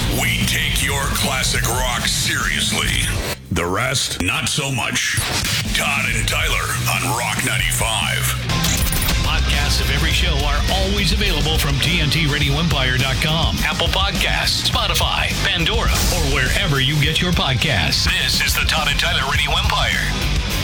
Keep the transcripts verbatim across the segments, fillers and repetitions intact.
We take your classic rock seriously. The rest, not so much. Todd and Tyler on Rock ninety-five. Podcasts of every show are always available from T N T Radio Empire dot com, Apple Podcasts, Spotify, Pandora, or wherever you get your podcasts. This is the Todd and Tyler Radio Empire.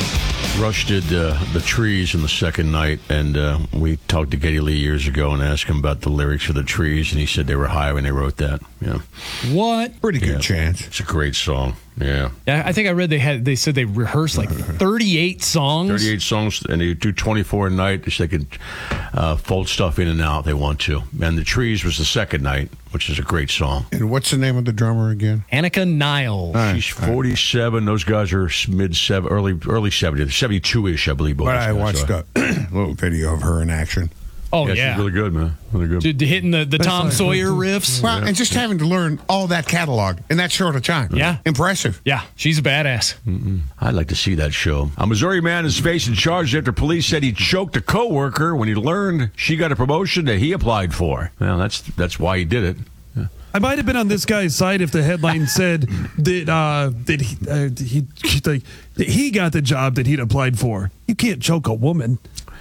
Rush did uh, The Trees in the second night, and uh, we talked to Geddy Lee years ago and asked him about the lyrics for The Trees, and he said they were high when they wrote that. Yeah. What? Pretty good Yeah. chance. It's a great song. Yeah. Yeah, I think I read they had. They said they rehearsed like thirty-eight songs. thirty-eight songs, and they do twenty-four a night. So they can uh, fold stuff in and out if they want to. And The Trees was the second night, which is a great song. And what's the name of the drummer again? Annika Niles. Right. She's forty-seven. Those guys are mid seven, early early seventies, seventy-two ish, I believe. both But those I guys watched are. a little video of her in action. Oh Yeah, yeah, she's really good, man. Really good. Dude, hitting the, the Tom Sawyer riffs. Well, and just having to learn all that catalog in that short of time. Yeah. Impressive. Yeah, she's a badass. I'd like to see that show. A Missouri man is facing charges after police said he choked a coworker when he learned she got a promotion that he applied for. Well, that's that's why he did it. I might have been on this guy's side if the headline said that uh, that he, uh, he like, that he got the job that he'd applied for. You can't choke a woman.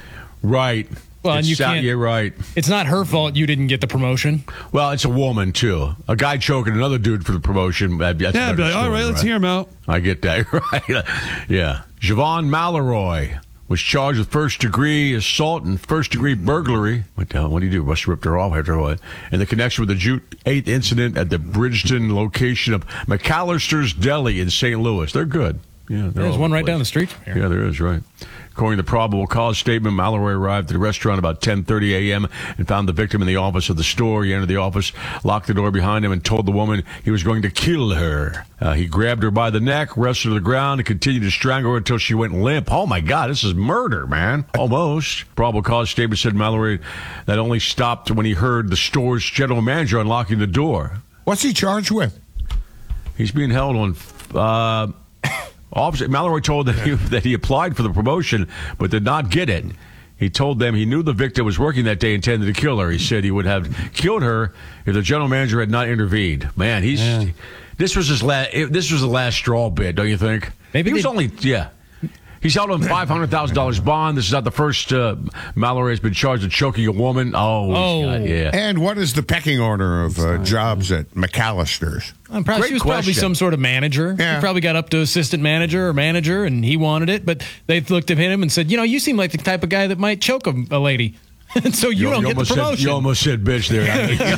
Right. Well, and It's you sa- can't- You're right. It's not her fault you didn't get the promotion. Well, it's a woman, too. A guy choking another dude for the promotion. That's Yeah, a I'd be better like, all story, right, let's hear him out. I get that. Right. Yeah. Javon Mallory was charged with first-degree assault and first-degree burglary. What the hell? What did he do? Must have ripped her off after what? In the connection with the June eighth incident at the Bridgeton location of McAllister's Deli in Saint Louis. They're good. Yeah, There's one right down the street from here. Yeah, there is, right. According to the probable cause statement, Mallory arrived at the restaurant about ten thirty a.m. and found the victim in the office of the store. He entered the office, locked the door behind him, and told the woman he was going to kill her. Uh, he grabbed her by the neck, wrestled her to the ground, and continued to strangle her until she went limp. Oh, my God, this is murder, man. Almost. Probable cause statement said Mallory that only stopped when he heard the store's general manager unlocking the door. What's he charged with? He's being held on... Uh, Officer Mallory told that he, that he applied for the promotion but did not get it. He told them he knew the victim was working that day and intended to kill her. He said he would have killed her if the general manager had not intervened. Man, he's yeah. this was his last. This was the last straw bit, don't you think? Maybe he was they- only yeah. He's held on five hundred thousand dollars bond. This is not the first uh, Mallory has been charged with choking a woman. Oh, Oh. God, yeah. And what is the pecking order of uh, jobs at McAllister's? I'm probably, Great she was probably question. some sort of manager. Yeah. She probably got up to assistant manager or manager, and he wanted it. But they looked at him and said, you know, you seem like the type of guy that might choke a, a lady. So you, don't get the almost promotion. Said, you almost said bitch there.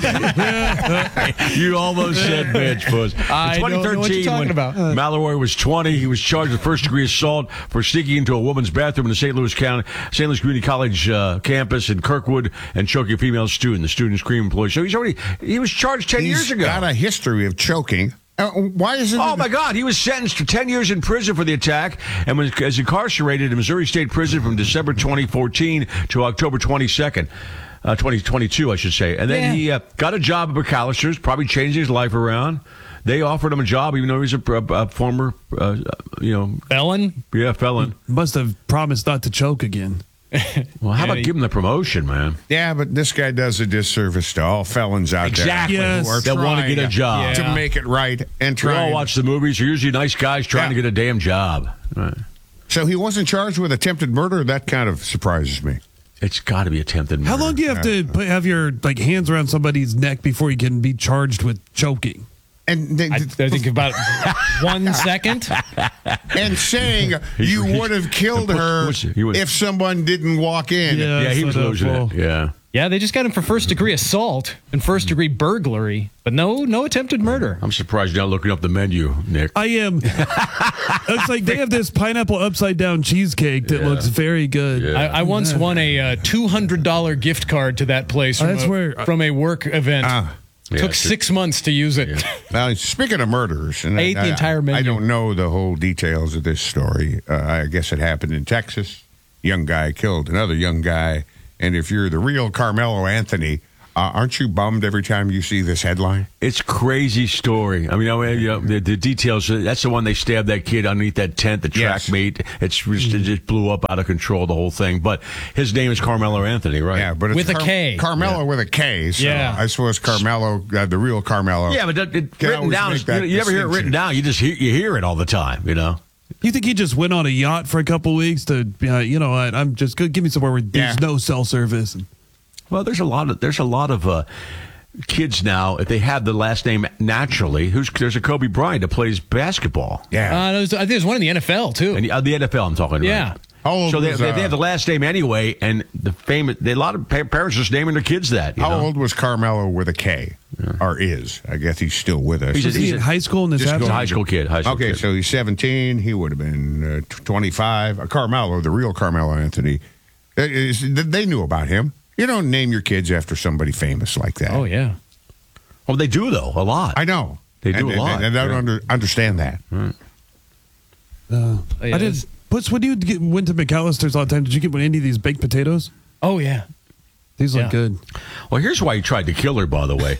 You almost said bitch, Puss. I In don't know twenty thirteen, what you're talking when about. Mallory was twenty, he was charged with first-degree assault for sneaking into a woman's bathroom in the Saint Louis County, Saint Louis Community College uh, campus in Kirkwood and choking a female student, the student's cream employee. So he's already he was charged ten He's years ago. got a history of choking. Uh, why isn't Oh, it? my God. He was sentenced to ten years in prison for the attack and was, was incarcerated in Missouri State Prison from December twenty fourteen to October twenty-second. Uh, twenty twenty-two, I should say. And then Yeah. he uh, got a job at McAllister's, probably changed his life around. They offered him a job, even though he's a, a, a former, uh, you know, Felon? yeah, felon. Must have promised not to choke again. Well, how Yeah, about he- give him the promotion, man? Yeah, but this guy does a disservice to all felons out Exactly. there. Yes. who are That wanna trying get a job. To Yeah. make it right and We try. all watch the movies. They're usually nice guys trying Yeah. to get a damn job. Right. So he wasn't charged with attempted murder? That kind of surprises me. It's got to be attempted murder. How long do you have to put, have your like hands around somebody's neck before you can be charged with choking? And they, I, I think about one second. and saying you would have killed her What's- he would- if someone didn't walk in. Yeah. Yeah, he was so that losing full. it. Yeah. Yeah, they just got him for first degree assault and first degree burglary, but no, no attempted murder. I'm surprised you're not looking up the menu, Nick. I am. It's like they have this pineapple upside down cheesecake that Yeah. looks very good. Yeah. I, I once won a uh, two hundred dollars gift card to that place from, That's a, where- from a work event. Ah. Yeah, Took sure. six months to use it. Now, speaking of murders, and I ate the entire menu. I don't know the whole details of this story. Uh, I guess it happened in Texas. Young guy killed another young guy, and if you're the real Carmelo Anthony, Uh, aren't you bummed every time you see this headline? It's crazy story. I mean, I mean you know, the, the details. That's the one they stabbed that kid underneath that tent, the track Yes. meet. It's just, it just blew up out of control, the whole thing. But his name is Carmelo Anthony, right? Yeah, but it's With a K. Carmelo with a K. So Yeah. I suppose Carmelo, uh, the real Carmelo. Yeah, but it, it, Can written always down, make is, that you, you never hear it distinction. written down. You just hear, you hear it all the time, you know? You think he just went on a yacht for a couple weeks to, uh, you know, I, I'm just good. Give me somewhere where there's Yeah. no cell service. And, Well, there's a lot of there's a lot of uh, kids now. If they have the last name naturally, who's there's a Kobe Bryant that plays basketball. Yeah. Uh, there's, I think there's one in the N F L too. And uh, the N F L, I'm talking. Yeah. Right? How old So they, was, they, uh, they have the last name anyway, and the famous. They, a lot of pa- parents just naming their kids that. You How know? old was Carmelo with a K? Or is? I guess he's still with us. He's was a- he in high school in this just He's a happened? high school kid. High school Okay, kid. so he's seventeen. He would have been uh, t- twenty-five. Uh, Carmelo, the real Carmelo Anthony, uh, is, they knew about him. You don't name your kids after somebody famous like that. Oh yeah. Oh, they do though a lot. I know. They do and, a lot, And, and I don't yeah. under, understand that. Uh, Oh, yeah, I did. it's- What's when you get, went to McAllister's all the time? Did you get any of these baked potatoes? Oh yeah. These look Yeah. good. Well, here's why he tried to kill her, by the way.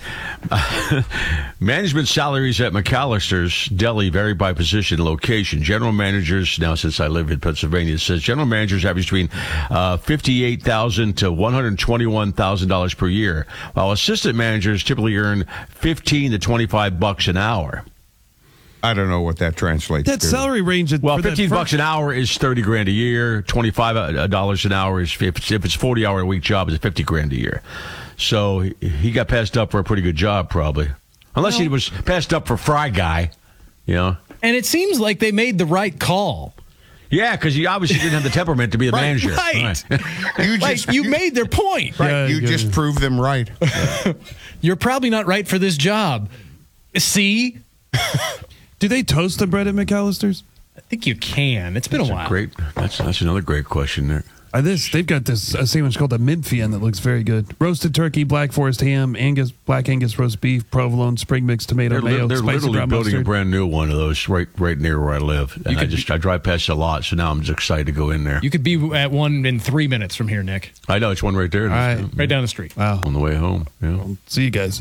Management salaries at McAllister's Deli vary by position and location. General managers, now since I live in Pennsylvania, it says general managers average between uh, fifty-eight thousand dollars to one hundred twenty-one thousand dollars per year, while assistant managers typically earn fifteen to twenty-five bucks an hour. I don't know what that translates That to. salary range. at- Well, for that fifteen first- bucks an hour is thirty grand a year. Twenty-five dollars an hour is if, if it's forty hour a week job is fifty grand a year. So he, he got passed up for a pretty good job, probably, unless he was passed up for Fry Guy, you know. And it seems like they made the right call. Yeah, because he obviously didn't have the temperament to be a Right, manager. right. You Like just, you made their point. right, Yeah, you yeah. just proved them right. You're probably not right for this job. See? Do they toast the bread at McAllister's? I think you can. It's been That's a while. great. That's that's another great question there. Uh, this they've got this a sandwich called a Memphian that looks very good. Roasted turkey, Black Forest ham, Angus, black Angus roast beef, provolone, spring mix, tomato, They're, mayo, they're spicy literally brown building mustard. a brand new one of those right right near where I live, and I could just I drive past it a lot, so now I'm just excited to go in there. You could be at one in three minutes from here, Nick. I know it's one right there. All right. Right down the street. Wow. On the way home. Yeah. See you guys.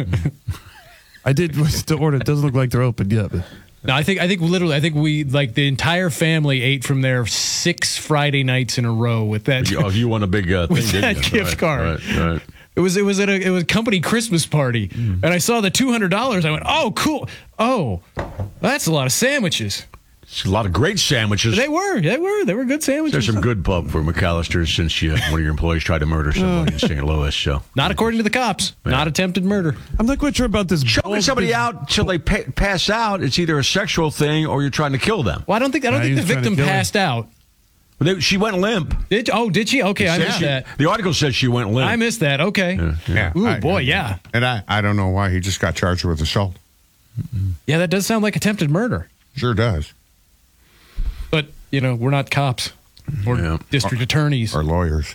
I did to order. It doesn't look like they're open yet. But No, I think I think literally I think we like the entire family ate from there six Friday nights in a row with that. Oh, you won a big uh, thing, With didn't that you? gift Right, card. Right, right. It was it was at a it was a company Christmas party, Mm. and I saw the two hundred dollars. I went, oh, cool. Oh, that's a lot of sandwiches. It's a lot of great sandwiches. They were, they were, they were good sandwiches. There's some good pub for McAllister's since you, one of your employees tried to murder somebody in Saint Louis. So Not according to the cops. Not attempted murder. I'm not quite sure about this. choking bulk- somebody this- out till they pa- pass out, it's either a sexual thing or you're trying to kill them. Well, I don't think I don't Yeah, he think the was trying to victim kill her. passed out. They, she went limp. Did oh did she? Okay, I Said missed she- that. The article says she went limp. I missed that. Okay. Yeah, yeah. Yeah. Ooh I- boy, I- yeah, And I, I don't know why he just got charged with assault. yeah. That does sound like attempted murder. Sure does. But you know, we're not cops or Yeah. district attorneys. Or lawyers.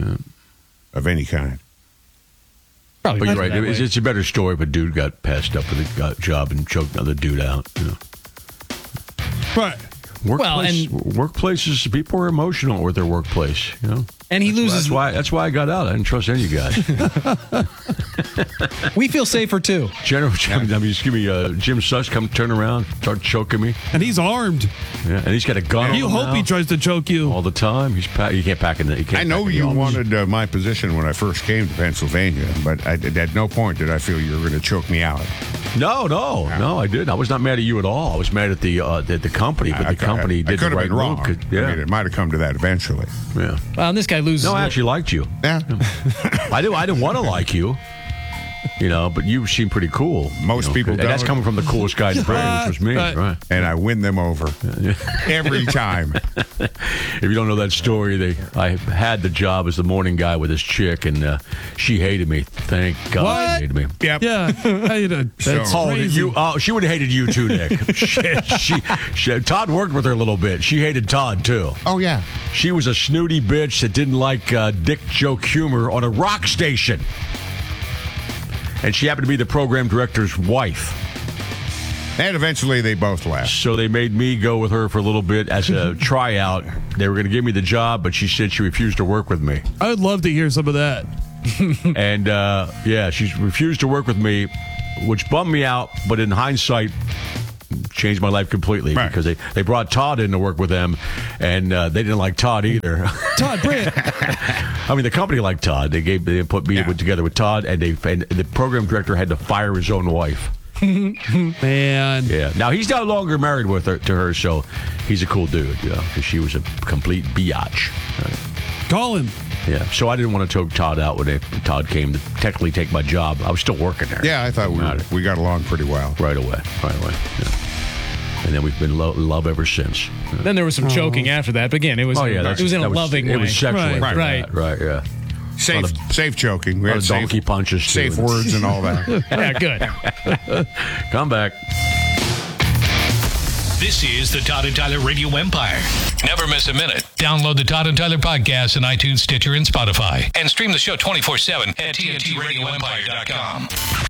Of any kind. Probably But you're better right. that It's, way. it's a better story if a dude got passed up with a got job and choked another dude out. You know. Right. Workplace, and- workplaces, people are emotional with their workplace. You know, And he that's loses. why. That's why I got out. I didn't trust any of you guys. We feel safer too. General, I mean, excuse me, uh, Jim Suss come turn around, start choking me. And he's armed. Yeah, and he's got a gun. You on him hope now he tries to choke you. all the time. He's pa- you can't pack in the. You can't I know pack in the you office. wanted uh, my position when I first came to Pennsylvania, but I, at no point did I feel you were going to choke me out. No, no, no. I didn't. I was not mad at you at all. I was mad at the uh, the, the company, but I, the company I, did I the could have right been wrong. move. 'cause- Yeah, I mean, it might have come to that eventually. yeah. Well, and this guy loses. No, I actually liked you. Yeah. I didn't. I didn't want to like you. You know, but you seem pretty cool. Most you know, people and that's don't. coming from the coolest guy in the brand, which was me. Right. Right. And I win them over every time. If you don't know that story, they I had the job as the morning guy with this chick, and uh, she hated me. Thank God What? she hated me. Yep. Yeah. How you doing? That's Oh, crazy. you, oh, she would have hated you too, Nick. she, she, she, Todd worked with her a little bit. She hated Todd too. Oh, yeah. She was a snooty bitch that didn't like uh, dick joke humor on a rock station. And she happened to be the program director's wife. And eventually they both left. So they made me go with her for a little bit as a tryout. They were going to give me the job, but she said she refused to work with me. I would love to hear some of that. and uh, yeah, she refused to work with me, which bummed me out. But in hindsight, changed my life completely Right. because they, they brought Todd in to work with them, and uh, they didn't like Todd either. Todd, bring it. I mean, the company liked Todd. They gave they put me Yeah. together with Todd, and they and the program director had to fire his own wife. Man. Yeah. Now he's no longer married with her to her, so he's a cool dude. Yeah, because she was a complete biatch. Call him. Yeah. So I didn't want to choke Todd out when they, Todd came to technically take my job. I was still working there. Yeah, I thought we, Got it. we got along pretty well. Right away. Right away. Yeah. And then we've been lo- love ever since. Yeah. Then there was some choking after that. But again, it was Oh yeah, it that's, was in a that loving It way. was sexual. Right, after right. that, Right. Yeah. Safe, Lot safe choking. We lot had of safe, donkey punches. too. safe words and all that. Yeah, good. Come back. This is the Todd and Tyler Radio Empire. Never miss a minute. Download the Todd and Tyler podcast on iTunes, Stitcher, and Spotify. And stream the show twenty-four seven at T N T radio empire dot com.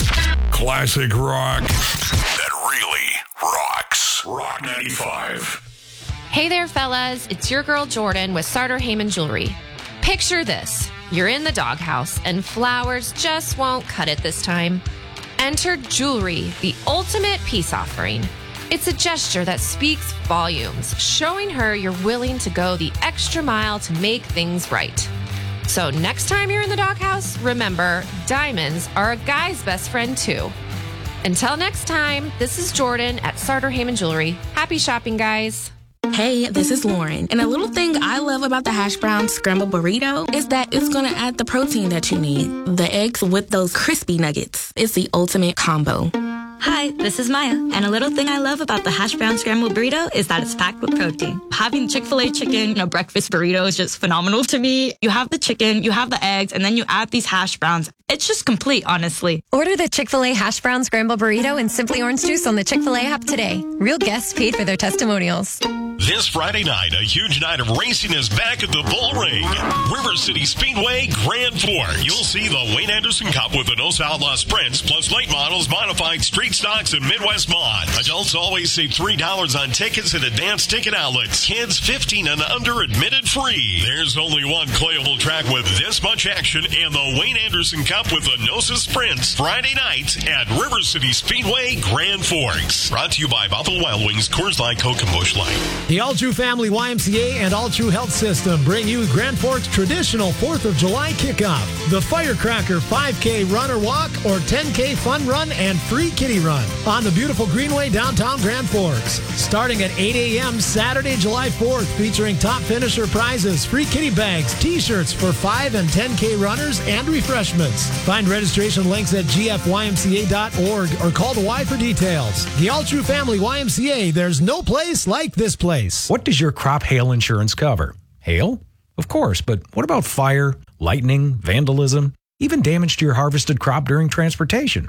Classic rock that really rocks. Rock ninety-five. Hey there, fellas. It's your girl Jordan with Sartor Heyman Jewelry. Picture this. You're in the doghouse and flowers just won't cut it this time. Enter jewelry, the ultimate peace offering. It's a gesture that speaks volumes, showing her you're willing to go the extra mile to make things right. So next time you're in the doghouse, remember, diamonds are a guy's best friend too. Until next time, this is Jordan at Sartor Heyman Jewelry. Happy shopping, guys. Hey, this is Lauren. And a little thing I love about the hash brown scrambled burrito is that it's going to add the protein that you need. The eggs with those crispy nuggets. It's the ultimate combo. Hi, this is Maya, and a little thing I love about the hash brown scrambled burrito is that it's packed with protein. Having Chick-fil-A chicken in a breakfast burrito is just phenomenal to me. You have the chicken, you have the eggs, and then you add these hash browns. It's just complete, honestly. Order the Chick-fil-A hash brown scramble burrito and Simply Orange Juice on the Chick-fil-A app today. Real guests paid for their testimonials. This Friday night, a huge night of racing is back at the Bull Ring. River City Speedway Grand Forks. You'll see the Wayne Anderson Cup with the No Outlaw Sprints, plus late models, modified street stocks, and Midwest Mod. Adults always save three dollars on tickets at advanced ticket outlets. Kids fifteen and under admitted free. There's only one playable track with this much action, and the Wayne Anderson Cup with the NOSA Sprints. Friday night at River City Speedway Grand Forks. Brought to you by Buffalo Wild Wings, Coors Light, Coke, and Busch Light. The All True Family Y M C A and All True Health System bring you Grand Forks' traditional fourth of July kickoff. The Firecracker five K run or walk or ten K fun run and free kitty run on the beautiful Greenway downtown Grand Forks. Starting at eight a.m. Saturday, July fourth, featuring top finisher prizes, free kitty bags, t-shirts for five and ten K runners, and refreshments. Find registration links at g f y m c a dot org or call the Y for details. The All True Family Y M C A, there's no place like this place. What does your crop hail insurance cover? Hail? Of course, but what about fire, lightning, vandalism, even damage to your harvested crop during transportation?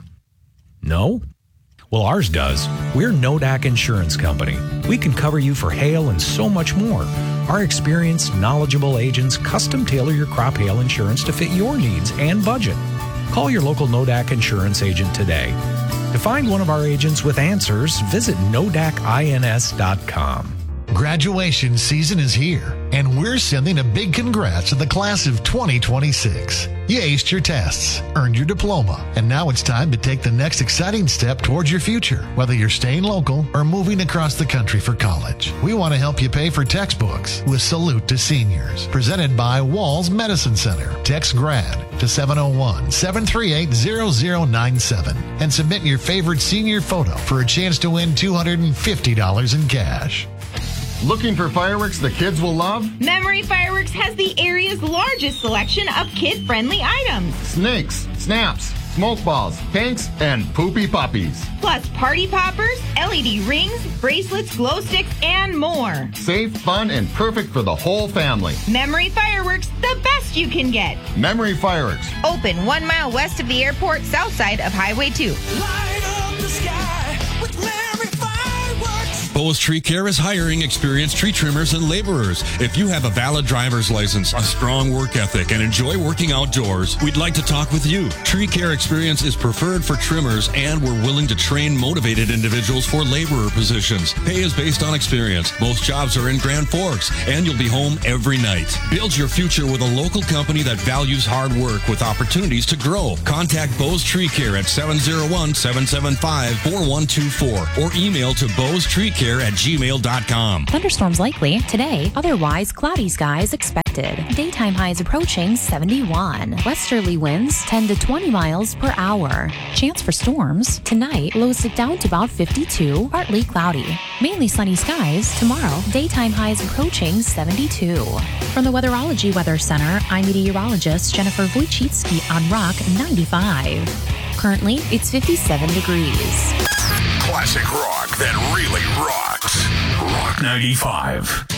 No? Well, ours does. We're Nodak Insurance Company. We can cover you for hail and so much more. Our experienced, knowledgeable agents custom tailor your crop hail insurance to fit your needs and budget. Call your local Nodak Insurance agent today. To find one of our agents with answers, visit nodak ins dot com. Graduation season is here, and we're sending a big congrats to the class of twenty twenty-six. You aced your tests, earned your diploma, and now it's time to take the next exciting step towards your future, whether you're staying local or moving across the country for college. We want to help you pay for textbooks with Salute to Seniors, presented by Walls Medicine Center. Text GRAD to seven oh one, seven three eight, zero zero nine seven and submit your favorite senior photo for a chance to win two hundred fifty dollars in cash. Looking for fireworks the kids will love? Memory Fireworks has the area's largest selection of kid-friendly items. Snakes, snaps, smoke balls, pinks, and poopy puppies. Plus party poppers, L E D rings, bracelets, glow sticks, and more. Safe, fun, and perfect for the whole family. Memory Fireworks, the best you can get. Memory Fireworks. Open one mile west of the airport, south side of Highway two. Light up the sky with Memory Fireworks. Bose Tree Care is hiring experienced tree trimmers and laborers. If you have a valid driver's license, a strong work ethic, and enjoy working outdoors, we'd like to talk with you. Tree Care experience is preferred for trimmers, and we're willing to train motivated individuals for laborer positions. Pay is based on experience. Most jobs are in Grand Forks, and you'll be home every night. Build your future with a local company that values hard work with opportunities to grow. Contact Bose Tree Care at seven oh one, seven seven five, four one two four or email to bose tree care at gmail dot com. Thunderstorms likely today, otherwise cloudy skies expected. Daytime highs approaching seventy-one. Westerly winds ten to twenty miles per hour. Chance for storms tonight, lows sit down to about fifty-two, partly cloudy. Mainly sunny skies tomorrow, daytime highs approaching seventy-two. From the Weatherology Weather Center, I'm meteorologist Jennifer Wojcicki on Rock ninety-five. Currently, it's fifty-seven degrees. Classic rock that really rocks. Rock ninety-five.